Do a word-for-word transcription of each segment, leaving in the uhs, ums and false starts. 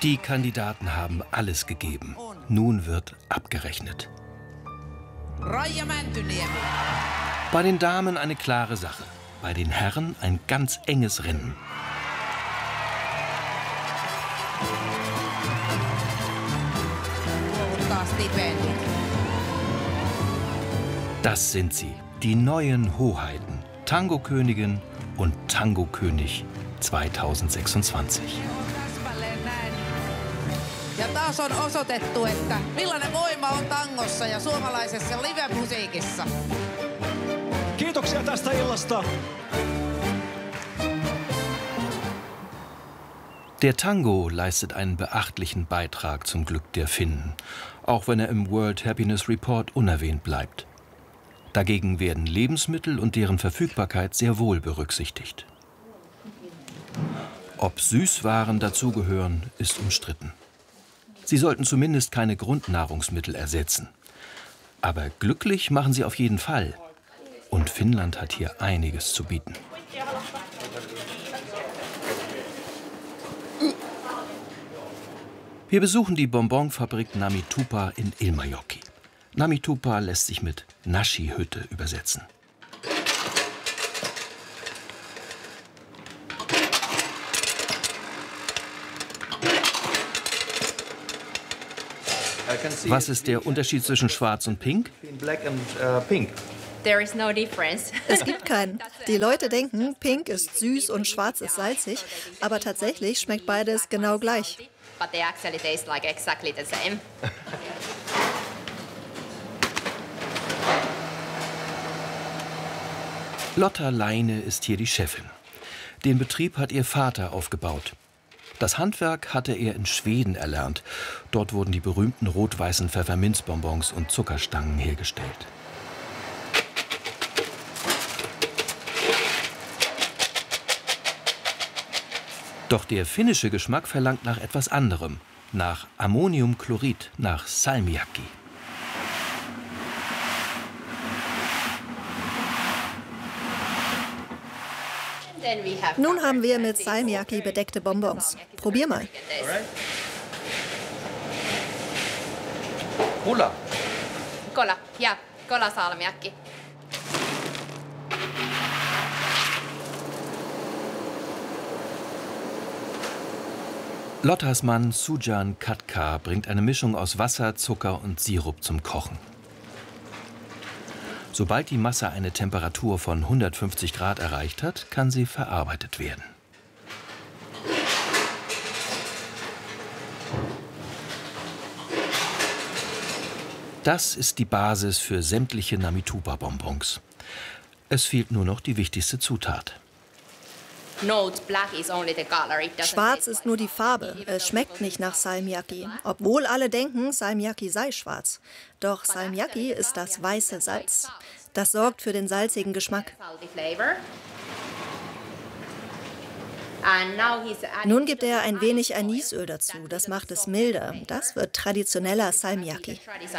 Die Kandidaten haben alles gegeben. Nun wird abgerechnet. Bei den Damen eine klare Sache. Bei den Herren ein ganz enges Rennen. Das sind sie, die neuen Hoheiten, Tango-Königin und Tango-König zweitausendsechsundzwanzig. Ja taas on osoitettu, että millainen voima on tangossa ja suomalaisessa live-musiikissa. Kiitoksia tästä illasta. Der Tango leistet einen beachtlichen Beitrag zum Glück der Finnen, auch wenn er im World Happiness Report unerwähnt bleibt. Dagegen werden Lebensmittel und deren Verfügbarkeit sehr wohl berücksichtigt. Ob Süßwaren dazugehören, ist umstritten. Sie sollten zumindest keine Grundnahrungsmittel ersetzen. Aber glücklich machen sie auf jeden Fall. Und Finnland hat hier einiges zu bieten. Wir besuchen die Bonbonfabrik Nami-Tupa in Ilmajoki. Nami-Tupa lässt sich mit Nashi-Hütte übersetzen. Was ist der Unterschied zwischen Schwarz und Pink? Es gibt keinen. Die Leute denken, Pink ist süß und Schwarz ist salzig, aber tatsächlich schmeckt beides genau gleich. Lotta Leine ist hier die Chefin. Den Betrieb hat ihr Vater aufgebaut. Das Handwerk hatte er in Schweden erlernt. Dort wurden die berühmten rot-weißen Pfefferminzbonbons und Zuckerstangen hergestellt. Doch der finnische Geschmack verlangt nach etwas anderem. Nach Ammoniumchlorid, nach Salmiakki. Nun haben wir mit Salmiakki bedeckte Bonbons. Probier mal. Cola. Cola, ja, Cola Salmiakki. Lottas Mann Sujan Katka bringt eine Mischung aus Wasser, Zucker und Sirup zum Kochen. Sobald die Masse eine Temperatur von hundertfünfzig Grad erreicht hat, kann sie verarbeitet werden. Das ist die Basis für sämtliche Nami-Tupa-Bonbons. Es fehlt nur noch die wichtigste Zutat. Schwarz ist nur die Farbe. Es schmeckt nicht nach Salmiakki. Obwohl alle denken, Salmiakki sei schwarz. Doch Salmiakki ist das weiße Salz. Das sorgt für den salzigen Geschmack. Nun gibt er ein wenig Anisöl dazu. Das macht es milder. Das wird traditioneller Salmiakki.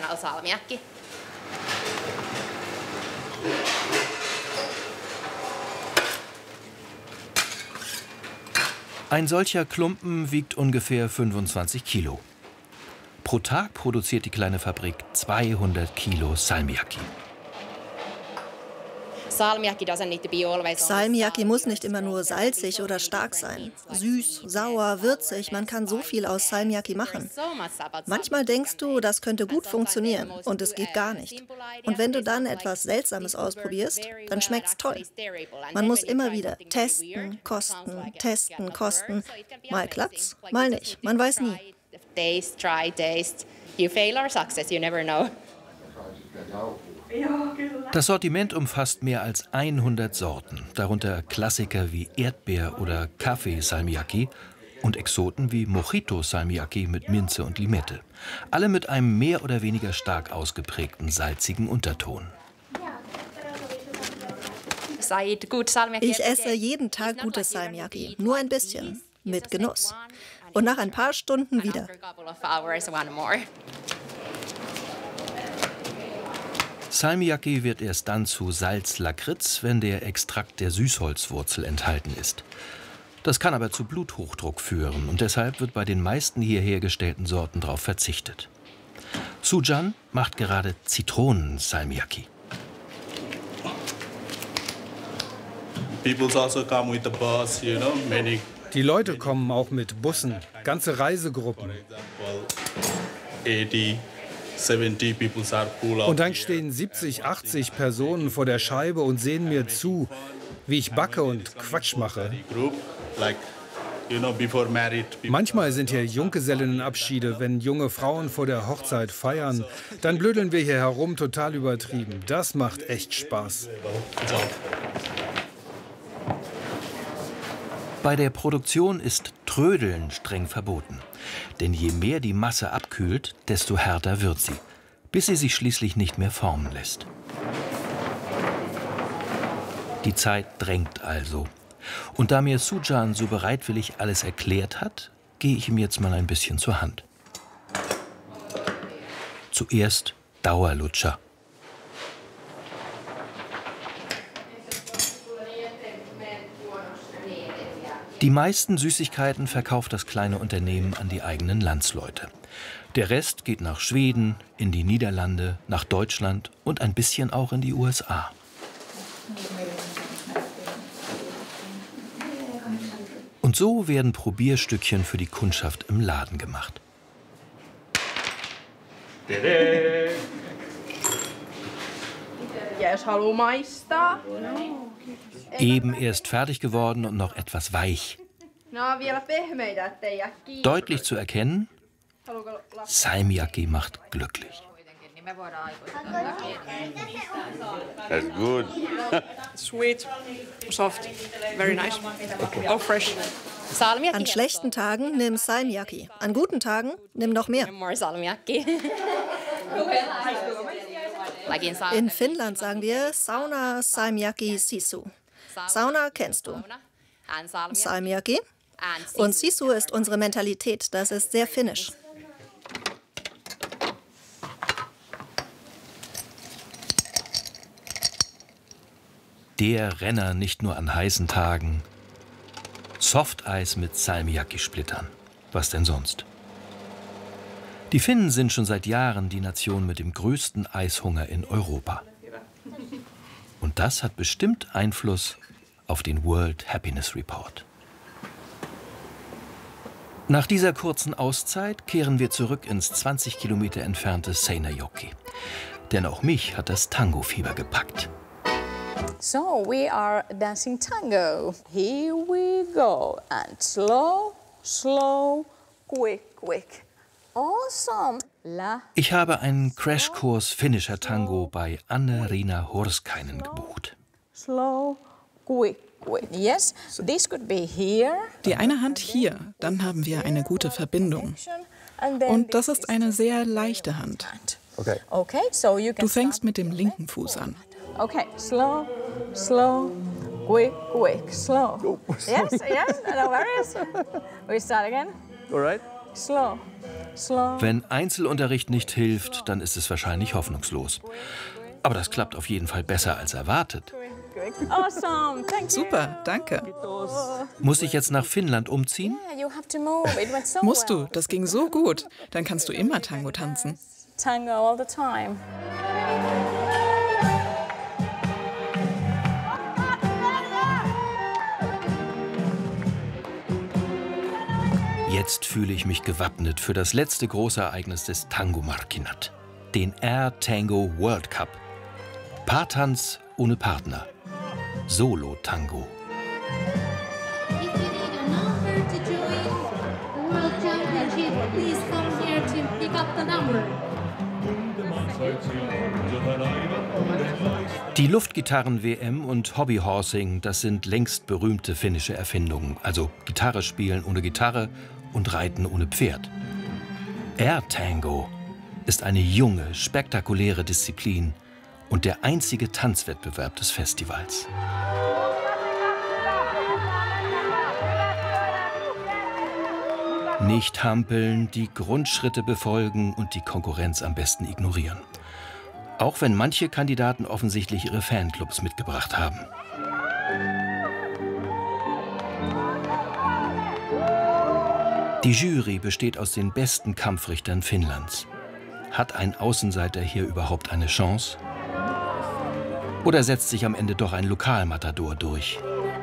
Ein solcher Klumpen wiegt ungefähr fünfundzwanzig Kilo. Pro Tag produziert die kleine Fabrik zweihundert Kilo Salmiakki. Salmiakki muss nicht immer nur salzig oder stark sein. Süß, sauer, würzig, man kann so viel aus Salmiakki machen. Manchmal denkst du, das könnte gut funktionieren und es geht gar nicht. Und wenn du dann etwas Seltsames ausprobierst, dann schmeckt's toll. Man muss immer wieder testen, kosten, testen, kosten. Mal klappt's, mal nicht. Man weiß nie. Das Sortiment umfasst mehr als hundert Sorten, darunter Klassiker wie Erdbeer- oder Kaffee-Salmiakki und Exoten wie Mojito-Salmiakki mit Minze und Limette. Alle mit einem mehr oder weniger stark ausgeprägten salzigen Unterton. Ich esse jeden Tag gutes Salmiakki, nur ein bisschen, mit Genuss. Und nach ein paar Stunden wieder. Salmiakki wird erst dann zu Salz-Lakritz, wenn der Extrakt der Süßholzwurzel enthalten ist. Das kann aber zu Bluthochdruck führen und deshalb wird bei den meisten hier hergestellten Sorten darauf verzichtet. Sujan macht gerade Zitronen-Salmiakki. Die Leute kommen auch mit Bussen, ganze Reisegruppen. Und dann stehen siebzig, achtzig Personen vor der Scheibe und sehen mir zu, wie ich backe und Quatsch mache. Manchmal sind hier Junggesellinnenabschiede, wenn junge Frauen vor der Hochzeit feiern. Dann blödeln wir hier herum, total übertrieben. Das macht echt Spaß. Bei der Produktion ist Trödeln streng verboten. Denn je mehr die Masse abkühlt, desto härter wird sie, bis sie sich schließlich nicht mehr formen lässt. Die Zeit drängt also. Und da mir Sujan so bereitwillig alles erklärt hat, gehe ich ihm jetzt mal ein bisschen zur Hand. Zuerst Dauerlutscher. Die meisten Süßigkeiten verkauft das kleine Unternehmen an die eigenen Landsleute. Der Rest geht nach Schweden, in die Niederlande, nach Deutschland und ein bisschen auch in die U S A. Und so werden Probierstückchen für die Kundschaft im Laden gemacht. Eben erst fertig geworden und noch etwas weich. Deutlich zu erkennen, Salmiakki macht glücklich. That's good. Sweet, soft, very nice. All fresh. An schlechten Tagen nimm Salmiakki, an guten Tagen nimm noch mehr. In Finnland sagen wir Sauna Salmiakki Sisu. Sauna kennst du. Salmiakki. Und Sisu ist unsere Mentalität, das ist sehr finnisch. Der Renner nicht nur an heißen Tagen. Softeis mit Salmiakki-Splittern. Was denn sonst? Die Finnen sind schon seit Jahren die Nation mit dem größten Eishunger in Europa. Und das hat bestimmt Einfluss auf den World Happiness Report. Nach dieser kurzen Auszeit kehren wir zurück ins zwanzig Kilometer entfernte Seinäjoki. Denn auch mich hat das Tango-Fieber gepackt. So we are dancing tango. Here we go. And slow, slow, quick, quick. Awesome. La. Ich habe einen Crashkurs finnischer Tango bei Anne-Rina Horskainen gebucht. Slow, quick, quick. Yes, this could be here. Die eine Hand hier, dann haben wir eine gute Verbindung. Und das ist eine sehr leichte Hand. Okay. Okay, so you can Du fängst mit dem linken Fuß an. Okay, slow, slow, quick, quick, slow. Yes, yes, no worries. We start again. All right. Slow, slow. Wenn Einzelunterricht nicht hilft, dann ist es wahrscheinlich hoffnungslos. Aber das klappt auf jeden Fall besser als erwartet. Awesome, thank you. Super, danke. Muss ich jetzt nach Finnland umziehen? Yeah, you have to move. It went so Musst well. du, das ging so gut. Dann kannst du immer Tango tanzen. Tango all the time. Jetzt fühle ich mich gewappnet für das letzte große Ereignis des Tango-Markkinat, den Air Tango World Cup. Paartanz ohne Partner. Solo-Tango. Die Luftgitarren-W M und Hobbyhorsing, das sind längst berühmte finnische Erfindungen. Also Gitarre spielen ohne Gitarre und Reiten ohne Pferd. Air Tango ist eine junge, spektakuläre Disziplin und der einzige Tanzwettbewerb des Festivals. Nicht hampeln, die Grundschritte befolgen und die Konkurrenz am besten ignorieren. Auch wenn manche Kandidaten offensichtlich ihre Fanclubs mitgebracht haben. Die Jury besteht aus den besten Kampfrichtern Finnlands. Hat ein Außenseiter hier überhaupt eine Chance? Oder setzt sich am Ende doch ein Lokalmatador durch?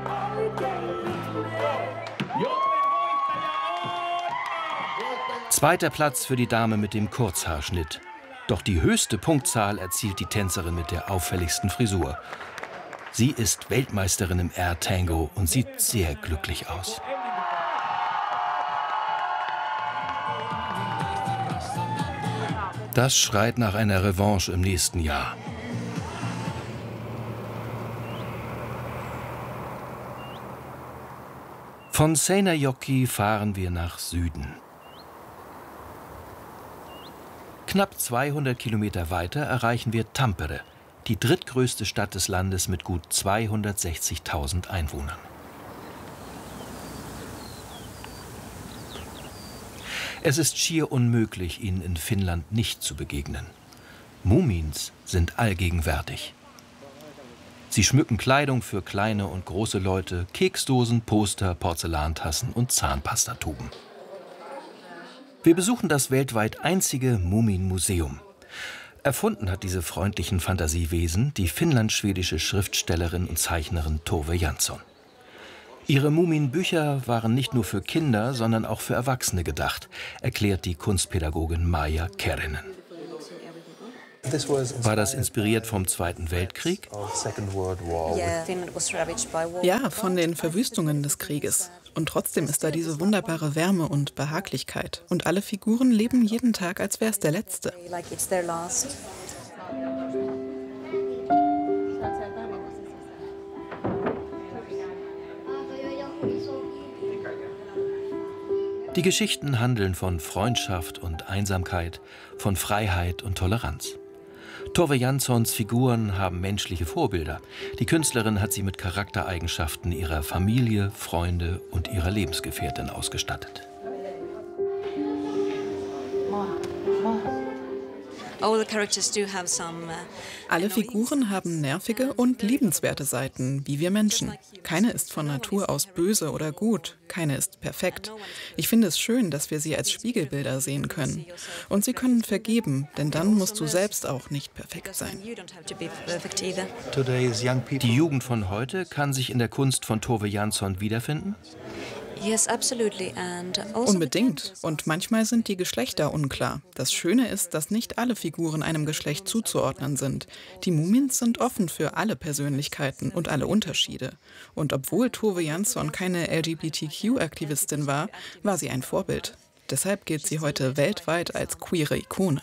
Zweiter Platz für die Dame mit dem Kurzhaarschnitt. Doch die höchste Punktzahl erzielt die Tänzerin mit der auffälligsten Frisur. Sie ist Weltmeisterin im Air Tango und sieht sehr glücklich aus. Das schreit nach einer Revanche im nächsten Jahr. Von Seinäjoki fahren wir nach Süden. Knapp zweihundert Kilometer weiter erreichen wir Tampere, die drittgrößte Stadt des Landes mit gut zweihundertsechzigtausend Einwohnern. Es ist schier unmöglich, ihnen in Finnland nicht zu begegnen. Mumins sind allgegenwärtig. Sie schmücken Kleidung für kleine und große Leute, Keksdosen, Poster, Porzellantassen und Zahnpastatuben. Wir besuchen das weltweit einzige Mumin-Museum. Erfunden hat diese freundlichen Fantasiewesen die finnlandschwedische Schriftstellerin und Zeichnerin Tove Jansson. Ihre Mumin-Bücher waren nicht nur für Kinder, sondern auch für Erwachsene gedacht, erklärt die Kunstpädagogin Maija Kerinen. War das inspiriert vom Zweiten Weltkrieg? Ja, von den Verwüstungen des Krieges. Und trotzdem ist da diese wunderbare Wärme und Behaglichkeit. Und alle Figuren leben jeden Tag, als wäre es der letzte. Die Geschichten handeln von Freundschaft und Einsamkeit, von Freiheit und Toleranz. Tove Janssons Figuren haben menschliche Vorbilder. Die Künstlerin hat sie mit Charaktereigenschaften ihrer Familie, Freunde und ihrer Lebensgefährtin ausgestattet. Alle Figuren haben nervige und liebenswerte Seiten, wie wir Menschen. Keine ist von Natur aus böse oder gut, keine ist perfekt. Ich finde es schön, dass wir sie als Spiegelbilder sehen können. Und sie können vergeben, denn dann musst du selbst auch nicht perfekt sein. Die Jugend von heute kann sich in der Kunst von Tove Jansson wiederfinden? Unbedingt. Und manchmal sind die Geschlechter unklar. Das Schöne ist, dass nicht alle Figuren einem Geschlecht zuzuordnen sind. Die Mumins sind offen für alle Persönlichkeiten und alle Unterschiede. Und obwohl Tove Jansson keine L G B T Q-Aktivistin war, war sie ein Vorbild. Deshalb gilt sie heute weltweit als queere Ikone.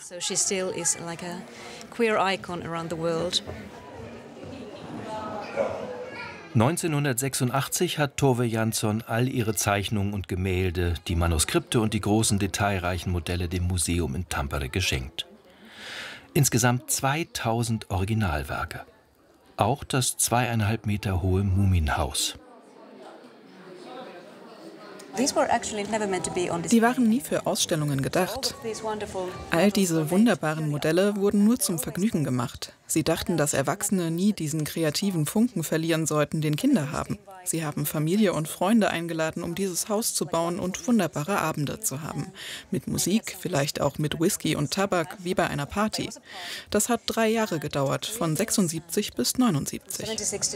neunzehnhundertsechsundachtzig hat Tove Jansson all ihre Zeichnungen und Gemälde, die Manuskripte und die großen detailreichen Modelle dem Museum in Tampere geschenkt. Insgesamt zweitausend Originalwerke. Auch das zweieinhalb Meter hohe Muminhaus. Die waren nie für Ausstellungen gedacht. All diese wunderbaren Modelle wurden nur zum Vergnügen gemacht. Sie dachten, dass Erwachsene nie diesen kreativen Funken verlieren sollten, den Kinder haben. Sie haben Familie und Freunde eingeladen, um dieses Haus zu bauen und wunderbare Abende zu haben. Mit Musik, vielleicht auch mit Whisky und Tabak, wie bei einer Party. Das hat drei Jahre gedauert, von sechsundsiebzig bis neunundsiebzig.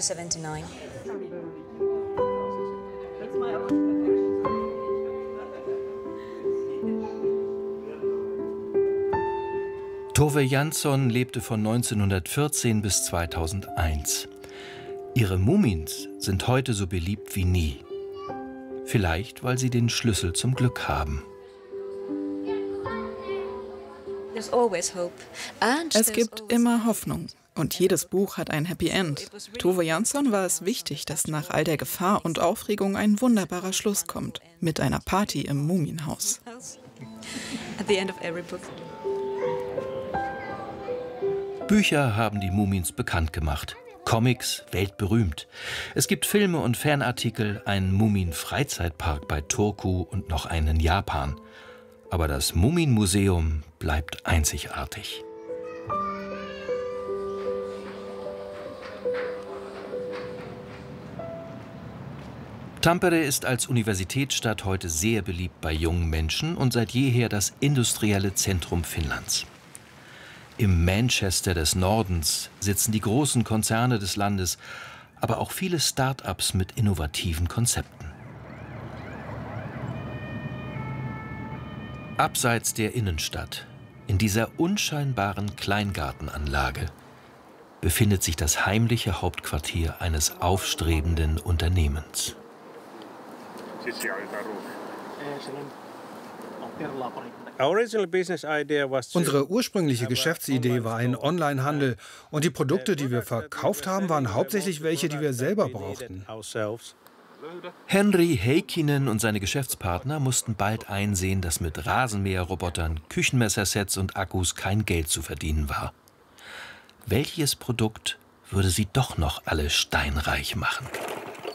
Tove Jansson lebte von neunzehnhundertvierzehn bis zweitausendeins. Ihre Mumins sind heute so beliebt wie nie. Vielleicht, weil sie den Schlüssel zum Glück haben. Es gibt immer Hoffnung. Und jedes Buch hat ein Happy End. Tove Jansson war es wichtig, dass nach all der Gefahr und Aufregung ein wunderbarer Schluss kommt. Mit einer Party im Muminhaus. Bücher haben die Mumins bekannt gemacht. Comics weltberühmt. Es gibt Filme und Fanartikel, einen Mumin-Freizeitpark bei Turku und noch einen in Japan. Aber das Mumin-Museum bleibt einzigartig. Tampere ist als Universitätsstadt heute sehr beliebt bei jungen Menschen und seit jeher das industrielle Zentrum Finnlands. Im Manchester des Nordens sitzen die großen Konzerne des Landes, aber auch viele Start-ups mit innovativen Konzepten. Abseits der Innenstadt, in dieser unscheinbaren Kleingartenanlage, befindet sich das heimliche Hauptquartier eines aufstrebenden Unternehmens. Unsere ursprüngliche Geschäftsidee war ein Onlinehandel und die Produkte, die wir verkauft haben, waren hauptsächlich welche, die wir selber brauchten. Henry Heikkinen und seine Geschäftspartner mussten bald einsehen, dass mit Rasenmäherrobotern, Küchenmessersets und Akkus kein Geld zu verdienen war. Welches Produkt würde sie doch noch alle steinreich machen?